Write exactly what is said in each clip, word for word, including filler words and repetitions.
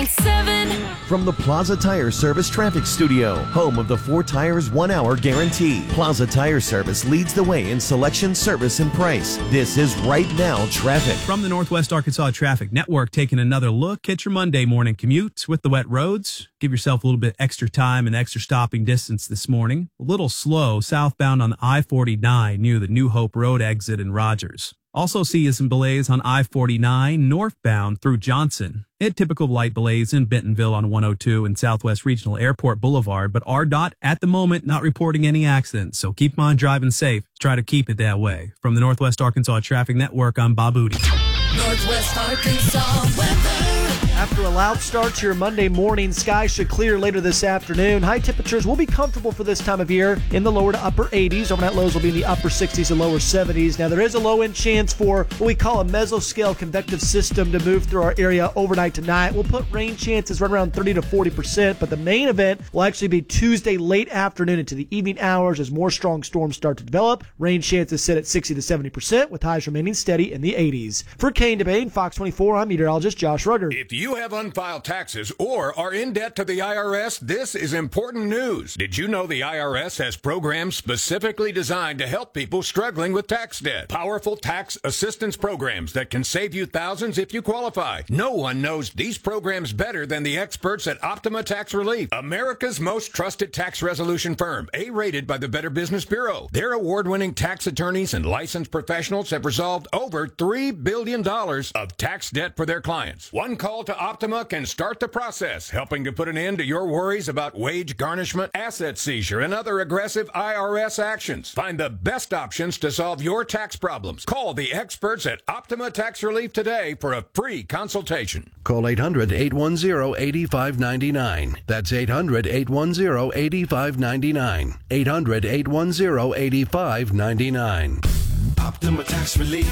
point seven. From the Plaza Tire Service Traffic Studio, home of the four tires, one hour guarantee. Plaza Tire Service leads the way in selection, service, and price. This is Right Now Traffic. From the Northwest Arkansas Traffic Network, taking another look at your Monday morning commute with the wet roads. Give yourself a little bit extra time and extra stopping distance this morning. A little slow southbound on I forty-nine near the New Hope Road exit in Rogers. Also see some delays on I forty-nine northbound through Johnson. And typical light delays in Bentonville on one oh two and Southwest Regional Airport Boulevard, but R D O T at the moment not reporting any accidents, so keep on driving safe. Try to keep it that way. From the Northwest Arkansas Traffic Network, I'm Bob Udi. Northwest Arkansas weather. After a loud start to your Monday morning, skies should clear later this afternoon. High temperatures will be comfortable for this time of year in the lower to upper eighties. Overnight lows will be in the upper sixties and lower seventies. Now, there is a low-end chance for what we call a mesoscale convective system to move through our area overnight tonight. We'll put rain chances right around thirty to forty percent, but the main event will actually be Tuesday late afternoon into the evening hours as more strong storms start to develop. Rain chances sit at sixty to seventy percent, with highs remaining steady in the eighties. For Kane DeBane, Fox twenty-four, I'm meteorologist Josh Rugger. If you have unfiled taxes or are in debt to the I R S, this is important news. Did you know the I R S has programs specifically designed to help people struggling with tax debt? Powerful tax assistance programs that can save you thousands if you qualify. No one knows these programs better than the experts at Optima Tax Relief, America's most trusted tax resolution firm, A-rated by the Better Business Bureau. Their award-winning tax attorneys and licensed professionals have resolved over three billion dollars of tax debt for their clients. One call to Optima can start the process, helping to put an end to your worries about wage garnishment, asset seizure, and other aggressive I R S actions. Find the best options to solve your tax problems. Call the experts at Optima Tax Relief today for a free consultation. Call eight hundred, eight one zero, eight five nine nine. That's eight hundred, eight one zero, eight five nine nine. eight hundred, eight one zero, eight five nine nine. Optima Tax Relief.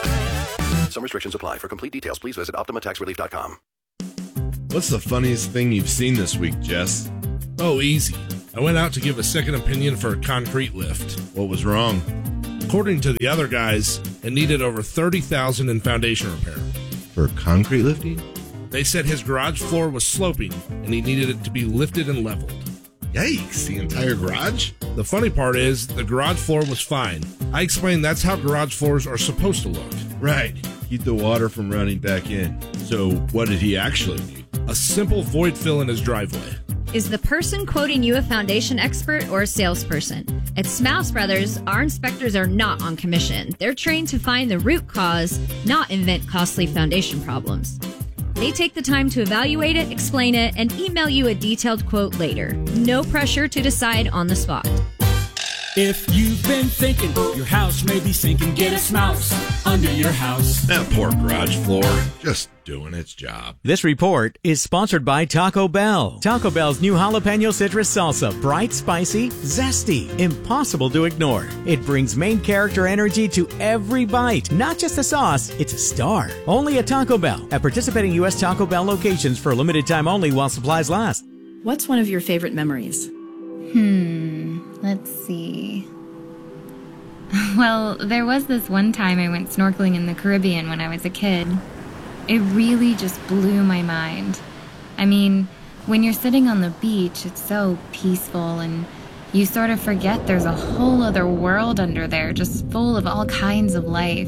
Some restrictions apply. For complete details, please visit optima tax relief dot com. What's the funniest thing you've seen this week, Jess? Oh, easy. I went out to give a second opinion for a concrete lift. What was wrong? According to the other guys, it needed over thirty thousand dollars in foundation repair. For concrete lifting? They said his garage floor was sloping and he needed it to be lifted and leveled. Yikes, the entire garage? The funny part is, the garage floor was fine. I explained that's how garage floors are supposed to look. Right. Keep the water from running back in. So what did he actually need? A simple void fill in his driveway. Is the person quoting you a foundation expert or a salesperson? At Smouse Brothers, our inspectors are not on commission. They're trained to find the root cause, not invent costly foundation problems. They take the time to evaluate it, explain it, and email you a detailed quote later. No pressure to decide on the spot. If you've been thinking your house may be sinking, get a Smouse under your house. That poor garage floor, just doing its job. This report is sponsored by Taco Bell. Taco Bell's new jalapeno citrus salsa. Bright, spicy, zesty, impossible to ignore. It brings main character energy to every bite. Not just a sauce, it's a star. Only at Taco Bell. At participating U S Taco Bell locations for a limited time only while supplies last. What's one of your favorite memories? Hmm, let's see. Well, there was this one time I went snorkeling in the Caribbean when I was a kid. It really just blew my mind. I mean, when you're sitting on the beach, it's so peaceful and you sort of forget there's a whole other world under there just full of all kinds of life.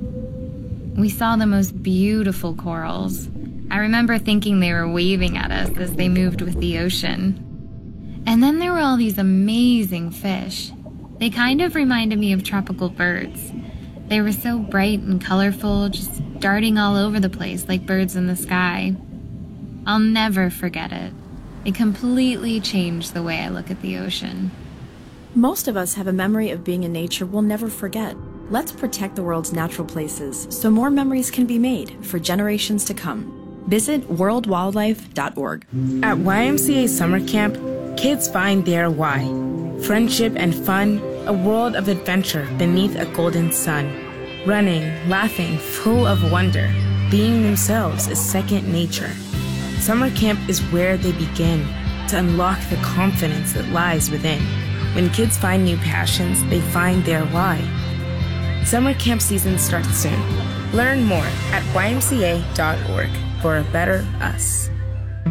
We saw the most beautiful corals. I remember thinking they were waving at us as they moved with the ocean. And then there were all these amazing fish. They kind of reminded me of tropical birds. They were so bright and colorful, just darting all over the place like birds in the sky. I'll never forget it. It completely changed the way I look at the ocean. Most of us have a memory of being in nature we'll never forget. Let's protect the world's natural places so more memories can be made for generations to come. Visit world wildlife dot org. At Y M C A Summer Camp, kids find their why. Friendship and fun, a world of adventure beneath a golden sun. Running, laughing, full of wonder. Being themselves is second nature. Summer camp is where they begin to unlock the confidence that lies within. When kids find new passions, they find their why. Summer camp season starts soon. Learn more at Y M C A dot org for a better us.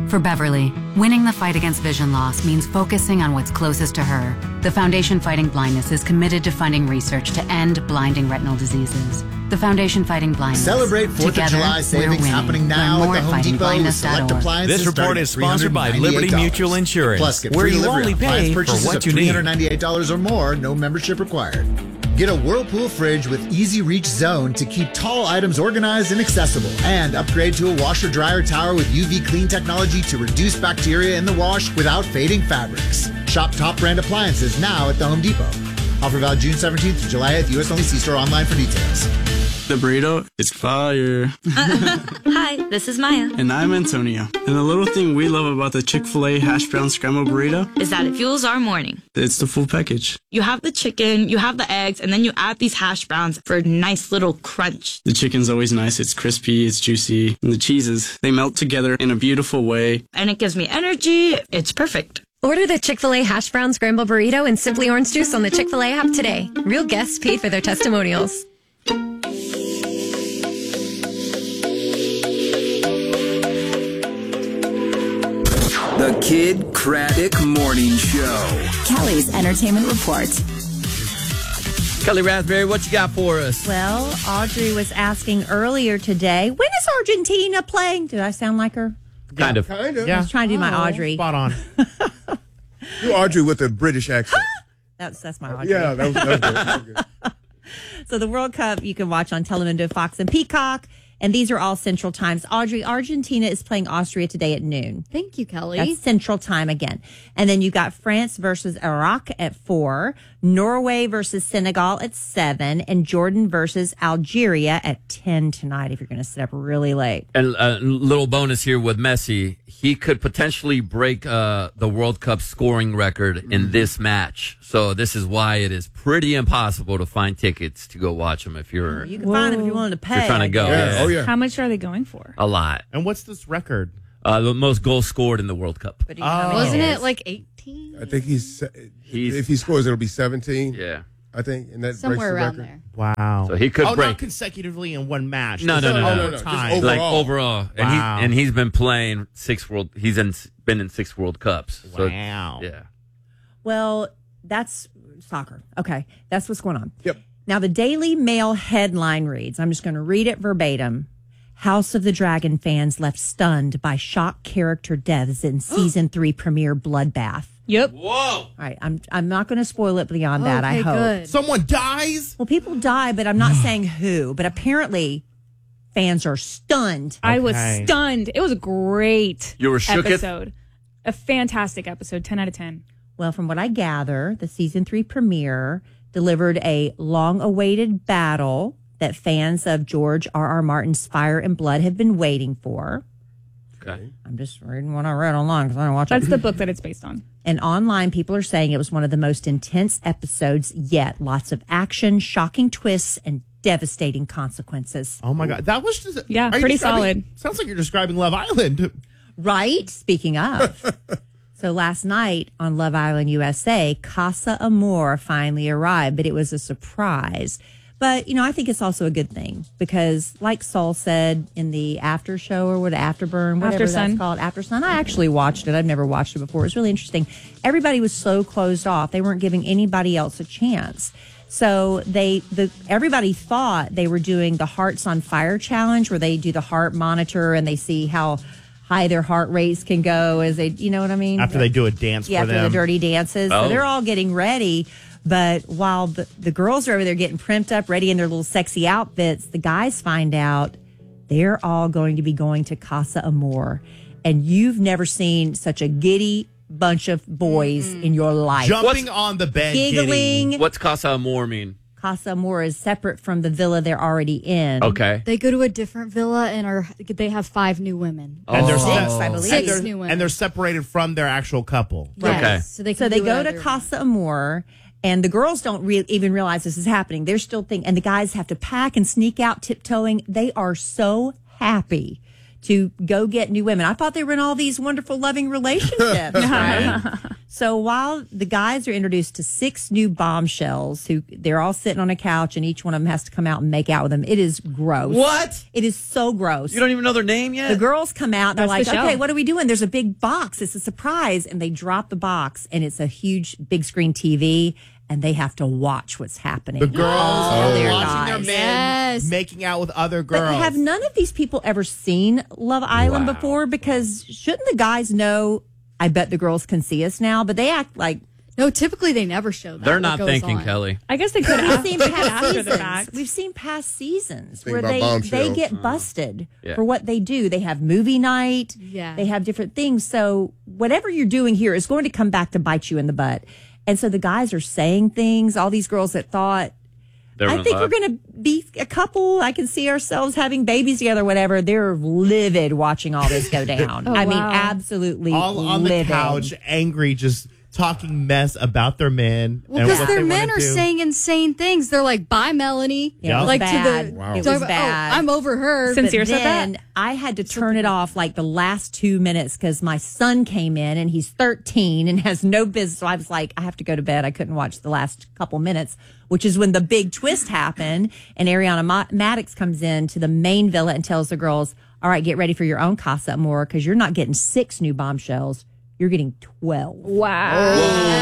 For Beverly, winning the fight against vision loss means focusing on what's closest to her. The Foundation Fighting Blindness is committed to funding research to end blinding retinal diseases. The Foundation Fighting Blindness. Celebrate fourth Together, of July savings happening now at the Home Depot. Select appliances. This report is sponsored by Liberty Mutual Insurance, Plus, get where free you delivery only on pay appliance for purchases what of you three need. hundred ninety-eight dollars or more, no membership required. Get a Whirlpool fridge with Easy Reach Zone to keep tall items organized and accessible. And upgrade to a washer dryer tower with U V clean technology to reduce bacteria in the wash without fading fabrics. Shop top brand appliances now at the Home Depot. Offer valid June seventeenth to July eighth. U S only. See store online for details. The burrito is fire. Hi, this is Maya. And I'm Antonio. And the little thing we love about the Chick-fil-A hash brown scrambled burrito Is that it fuels our morning. it's the full package. You have the chicken, you have the eggs, and then you add these hash browns for a nice little crunch. The chicken's always nice. It's crispy, it's juicy. And the cheeses, they melt together in a beautiful way. And it gives me energy. It's perfect. Order the Chick-fil-A hash brown scramble burrito and Simply Orange Juice on the Chick-fil-A app today. Real guests paid for their testimonials. The Kid Craddock Morning Show. Kelly's Entertainment Report. Kelly Raspberry, what you got for us? Well, Audrey was asking earlier today, when is Argentina playing? Did I sound like her? Kind of. Kind of. I was trying to do my Oh, Audrey. spot on. You Audrey with a British accent. That's that's my Audrey. Yeah, that was, that was good. That was good. So the World Cup you can watch on Telemundo, Fox, and Peacock. And these are all Central Times. Audrey, Argentina is playing Austria today at noon. Thank you, Kelly. That's Central Time again. And then you've got France versus Iraq at four, Norway versus Senegal at seven, and Jordan versus Algeria at ten tonight if you're going to sit up really late. And a little bonus here with Messi, he could potentially break uh, the World Cup scoring record in this match. So this is why it is pretty impossible to find tickets to go watch him if you're You can find them if you're willing to pay. You're trying to go. Yeah. Yeah. Oh, yeah. How much are they going for? A lot. And what's this record? Uh, the most goals scored in the World Cup. But do you know how many Wasn't it it is? like eighteen? I think he's, He's- if he scores, it'll be seventeen. Yeah. I think, and that Somewhere breaks the around record. there. Wow. So he could oh, break. not consecutively in one match. No, This no, is no, no, over no, just time. over- Like Overall. overall, and Wow. he and he's been playing six world. He's in, been in six World Cups. So, Wow. Yeah. Well, that's soccer. Okay, that's what's going on. Yep. Now, the Daily Mail headline reads, I'm just going to read it verbatim. House of the Dragon fans left stunned by shock character deaths in season three premiere Bloodbath. Yep. Whoa. All right, I'm I'm not going to spoil it beyond that, I Okay, hope. good. Someone dies? Well, people die, but I'm not saying who. But apparently, fans are stunned. I was Okay. stunned. It was a great You were shooketh? episode. A fantastic episode. ten out of ten. Well, from what I gather, the season three premiere delivered a long-awaited battle that fans of George R. R. Martin's Fire and Blood have been waiting for. Okay. I'm just reading what I read online because I don't watch That's it. the book that it's based on. And online, people are saying it was one of the most intense episodes yet. Lots of action, shocking twists, and devastating consequences. Oh, my God. That was just. Yeah, are you pretty describing- solid. Sounds like you're describing Love Island. Right? Speaking of. So last night on Love Island U S A, Casa Amor finally arrived, but it was a surprise. But, you know, I think it's also a good thing because like Saul said in the after show or what, Afterburn, whatever After that's Sun. called, After Sun, I actually watched it. I've never watched it before. It was really interesting. Everybody was so closed off. They weren't giving anybody else a chance. So they, the everybody thought they were doing the Hearts on Fire challenge where they do the heart monitor and they see how high their heart rates can go as they, you know what I mean? After they do a dance yeah, for after them. the dirty dances. Oh. So they're all getting ready. But while the, the girls are over there getting primped up, ready in their little sexy outfits, the guys find out they're all going to be going to Casa Amor. And you've never seen such a giddy bunch of boys mm-hmm. in your life. Jumping What's, on the bed. Giggling. Giddy. What's Casa Amor mean? Casa Amor is separate from the villa they're already in. Okay. They go to a different villa and are they have five new women. And they're Six, se- I believe. Six and they're, new women. and they're separated from their actual couple. Yes. Okay. So they, can so they do go whatever to they Casa Amor, and the girls don't re- even realize this is happening. They're still thinking, and the guys have to pack and sneak out tiptoeing. They are so happy to go get new women. I thought they were in all these wonderful, loving relationships, right? So while the guys are introduced to six new bombshells, who they're all sitting on a couch, and each one of them has to come out and make out with them. It is gross. What? It is so gross. You don't even know their name yet? The girls come out and they're That's like, the show. okay, what are we doing? There's a big box. It's a surprise. And they drop the box, and it's a huge big screen T V, and they have to watch what's happening. The girls Oh, are their watching their guys. men Yes. making out with other But girls. have none of these people ever seen Love Island Wow. before? Because shouldn't the guys know, I bet the girls can see us now, but they act like... No, typically they never show that. They're what not goes thinking, on. Kelly. I guess they could We've have seen they could past after the seasons. fact. We've seen past seasons Think where about they, bombshells. they get Uh-huh. busted Yeah. for what they do. They have movie night. Yeah. They have different things. So whatever you're doing here is going to come back to bite you in the butt. And so the guys are saying things, all these girls that thought, They're I in think love. we're going to be a couple. I can see ourselves having babies together, whatever. They're livid watching all this go down. Oh, I mean, wow. absolutely all on livid. the couch, angry, just talking mess about their men. Well, and because what their they men wanna are do. saying insane things. They're like, "Bye, Melanie." Yeah, it was like bad. to the. Wow. It talk was about, bad. Oh, I'm over her. Sincere But said then that? I had to turn it off like the last two minutes because my son came in and he's thirteen and has no business. So I was like, I have to go to bed. I couldn't watch the last couple minutes, which is when the big twist happened. And Ariana Ma- Maddox comes in to the main villa and tells the girls, all right, get ready for your own Casa Amor because you're not getting six new bombshells. You're getting twelve. Wow.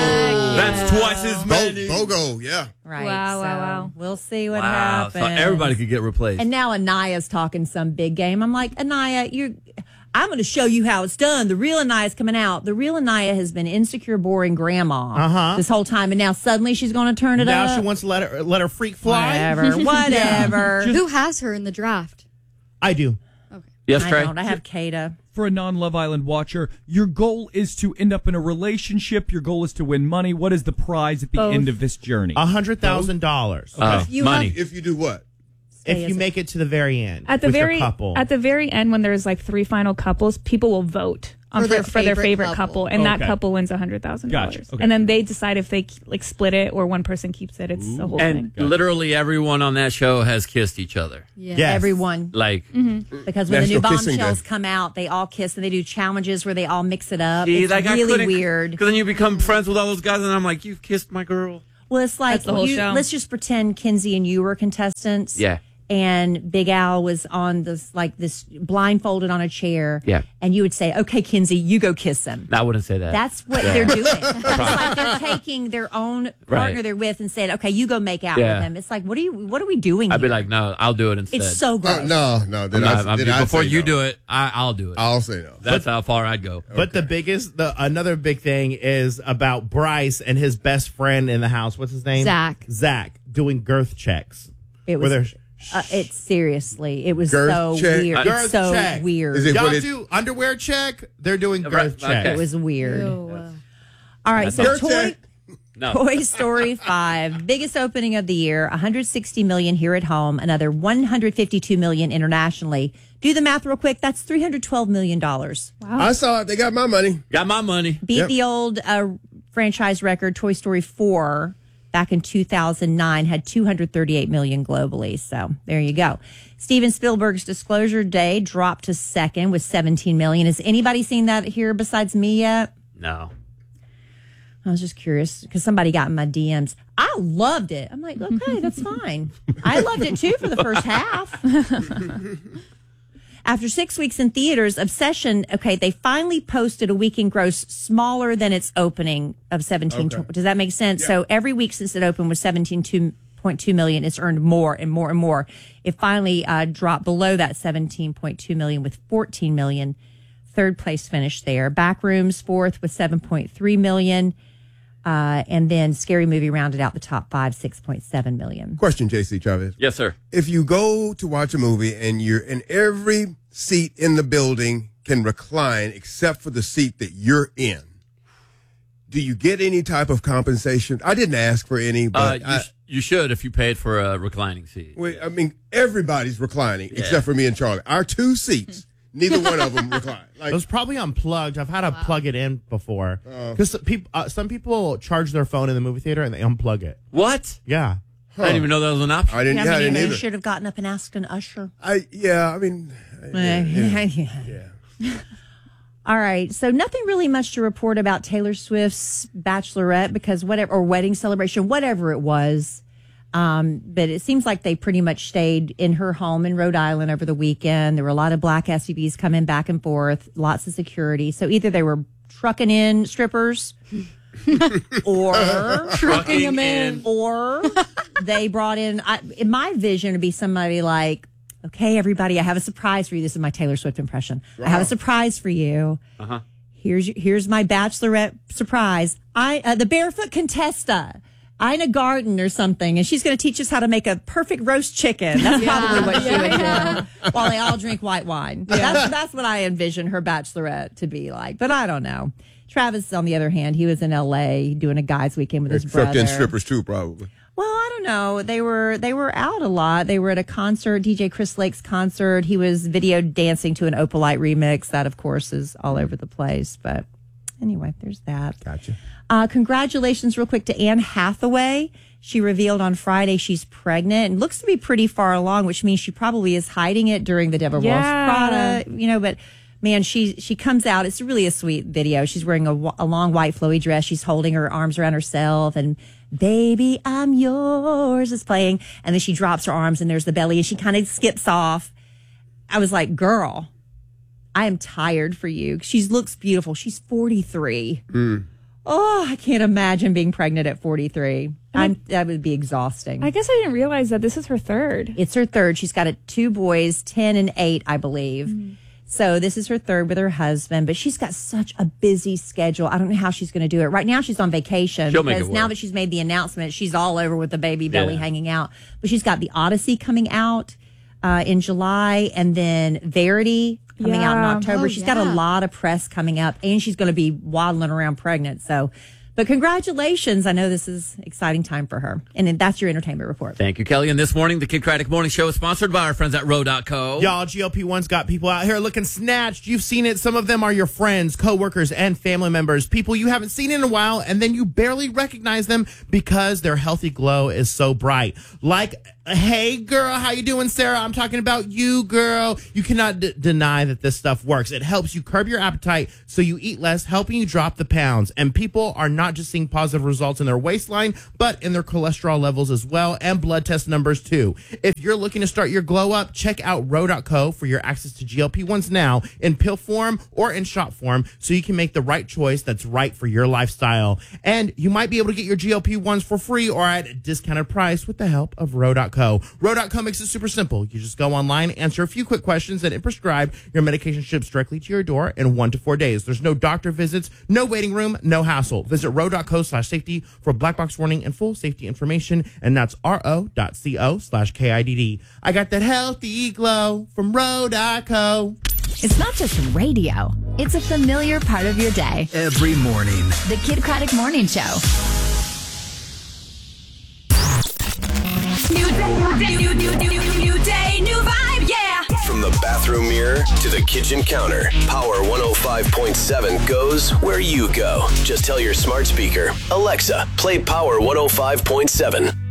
That's twice as many. Bo- Bogo, yeah. Right. Wow, so wow, wow. We'll see what Wow. happens. So everybody could get replaced. And now Anaya's talking some big game. I'm like, Anaya, you're. I'm going to show you how it's done. The real Anaya's coming out. The real Anaya has been insecure, boring grandma Uh-huh. this whole time, and now suddenly she's going to turn it Now up. she wants to let her let her freak fly. Whatever, whatever. Who has her in the draft? I do. Yes, I Trey? don't. I have Kata. For a non-Love Island watcher, your goal is to end up in a relationship. Your goal is to win money. What is the prize at the Both. end of this journey? A hundred thousand dollars. Oh, You money. have- If you do what? If you make it to the very end At the with very your couple. at the very end, when there's like three final couples, people will vote on For for, their for their favorite favorite couple. couple, and that Okay. couple wins a hundred thousand Gotcha. dollars. Okay. And then they decide if they like split it or one person keeps it. It's a whole And thing. literally everyone on that show has kissed each other. Yeah. Yes. Everyone. Like, Because when the new National Kissing bombshells Day. come out, they all kiss and they do challenges where they all mix it up. see, it's like I really couldn't- weird. Because then you become friends with all those guys, and I'm like, you've kissed my girl. Well, it's like That's the whole you- show. let's just pretend Kinsey and you were contestants. Yeah. And Big Al was on this like this blindfolded on a chair. Yeah. And you would say, "Okay, Kinsey, you go kiss him." I wouldn't say that. That's what Yeah. they're doing. It's like they're taking their own partner Right. they're with and saying, "Okay, you go make out Yeah. with him." It's like, what are you? What are we doing? I'd be here? like, no, I'll do it instead. it's so gross. Oh, no, no. I'm Then not- I, I'm- then I'd before say you no. do it, I, I'll do it. I'll say no. That's how far I'd go. But the biggest, the another big thing is about Bryce and his best friend in the house. What's his name? Zach. Zach doing girth checks. It Where was. they're- Uh, it seriously. It was Girth so check. weird. Girth It's so check. weird. Is it Y'all what it- do underwear check. They're doing Right, girth check. okay. It was weird. Ew, uh, All right, so Girth Toy, check. No. Toy Story five, biggest opening of the year, one hundred sixty million here at home, another one hundred fifty-two million internationally. Do the math real quick. That's three hundred twelve million dollars. I saw it. They got my money. Got my money. Beat Yep. the old uh, franchise record. Toy Story four back in two thousand nine had two hundred thirty-eight million globally. So there you go. Steven Spielberg's Disclosure Day dropped to second with seventeen million. Has anybody seen that here besides me yet? No. I was just curious because somebody got in my D Ms. I loved it. I'm like, okay, that's fine. I loved it too for the first half. After six weeks in theaters, Obsession, okay, they finally posted a weekend gross smaller than its opening of seventeen. Okay. Does that make sense? So every week since it opened was seventeen point two million. It's earned more and more and more. It finally uh, dropped below that seventeen point two million with fourteen million. Third place finish there. Backrooms fourth with seven point three million. Uh, and then Scary Movie rounded out the top five, six point seven million. Question, J C Chavez. Yes, sir. If you go to watch a movie and you're in every seat in the building can recline except for the seat that you're in, do you get any type of compensation? I didn't ask for any, Uh, but you, I, sh- you should if you paid for a reclining seat. wait, I mean, everybody's reclining Yeah. except for me and Charlie. Our two seats, neither one of them recline. Like, It was probably unplugged. I've had to plug it in before because people, uh, some people charge their phone in the movie theater and they unplug it. What? Yeah, I didn't even know that was an option. I didn't, Yeah, yeah, I I mean, didn't you either. should have gotten up and asked an usher. I yeah, I mean, yeah. All right. So nothing really much to report about Taylor Swift's bachelorette because whatever, or wedding celebration, whatever it was. Um, but it seems like they pretty much stayed in her home in Rhode Island over the weekend. There were a lot of black S U Vs coming back and forth, lots of security. So either they were trucking in strippers or trucking them in, or they brought in, I, in my vision, to be somebody like, okay, everybody, I have a surprise for you. This is my Taylor Swift impression. Wow. I have a surprise for you. Uh-huh. Here's here's my bachelorette surprise. I uh, the barefoot Contessa, Ina Garten or something, and she's going to teach us how to make a perfect roast chicken. That's Yeah. probably what she would Yeah. do while they all drink white wine. Yeah. That's that's what I envision her bachelorette to be like. But I don't know. Travis, on the other hand, he was in L A doing a guys' weekend with his Except brother. in strippers too, probably. Well, I don't know. They were they were out a lot. They were at a concert, D J Chris Lake's concert. He was video dancing to an Opalite remix. That, of course, is all over the place. But anyway, there's that. Gotcha. Uh, congratulations, real quick, to Anne Hathaway. She revealed on Friday she's pregnant and looks to be pretty far along, which means she probably is hiding it during the Deborah Yeah. Walsh Prada, you know, but man, she she comes out. It's really a sweet video. She's wearing a, wa- a long white flowy dress. She's holding her arms around herself and Baby, I'm Yours is playing. And then she drops her arms and there's the belly and she kind of skips off. I was like, girl, I am tired for you. She looks beautiful. She's forty-three. Mm. Oh, I can't imagine being pregnant at forty-three. I'm, that would be exhausting. I guess I didn't realize that this is her third. It's her third. She's got a, two boys, ten and eight, I believe. Mm. So this is her third with her husband, but she's got such a busy schedule. I don't know how she's going to do it. Right now she's on vacation She'll make because it now work. that she's made the announcement, she's all over with the baby belly Yeah. hanging out. But she's got the Odyssey coming out uh, in July and then Verity coming out in Yeah. October. Oh, She's got a yeah. lot of press coming up and she's going to be waddling around pregnant. So, but congratulations. I know this is exciting time for her. And then that's your entertainment report. Thank you, Kelly. And this morning, the Kid Craddock Morning Show is sponsored by our friends at Row dot co. Y'all, G L P one's got people out here looking snatched. You've seen it. Some of them are your friends, coworkers, and family members. People you haven't seen in a while, and then you barely recognize them because their healthy glow is so bright. Like, hey, girl, how you doing, Sarah? I'm talking about you, girl. You cannot d- deny that this stuff works. It helps you curb your appetite so you eat less, helping you drop the pounds. And people are not just seeing positive results in their waistline, but in their cholesterol levels as well, and blood test numbers too. If you're looking to start your glow up, check out Row dot co for your access to G L P ones now in pill form or in shot form so you can make the right choice that's right for your lifestyle. And you might be able to get your G L P ones for free or at a discounted price with the help of Row dot co. Row dot co makes it super simple. You just go online, answer a few quick questions, and it prescribe your medication ships directly to your door in one to four days. There's no doctor visits, no waiting room, no hassle. Visit Row dot co slash safety for black box warning and full safety information, and that's ro dot co slash K I D D. I got that healthy glow from Row dot co. It's not just radio. It's a familiar part of your day. Every morning. The Kid Craddock Morning Show. New day, new, new, new, new, new day, new vibe, yeah. From the bathroom mirror to the kitchen counter, Power one oh five point seven goes where you go. Just tell your smart speaker, Alexa, play Power one oh five point seven.